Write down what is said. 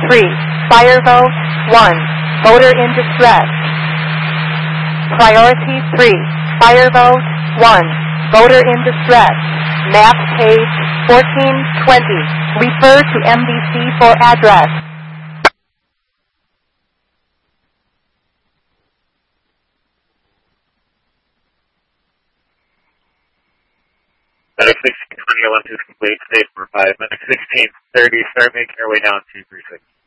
3, fire vote 1, motor in distress. Priority 3, fire vote 1, motor in distress. Map page 1420. Refer to MVC for address. Medic 1620, 12 is complete. State for 5. Medic 1630, start making your way down to 36.